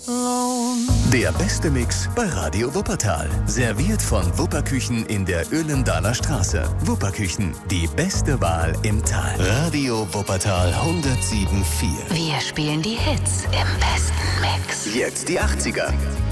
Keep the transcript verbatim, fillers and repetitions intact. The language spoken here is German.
Der beste Mix bei Radio Wuppertal. Serviert von Wupperküchen in der Öhlendaler Straße. Wupperküchen, die beste Wahl im Tal. Radio Wuppertal hundertsieben Komma vier. Wir spielen die Hits im besten Mix. Jetzt die achtziger.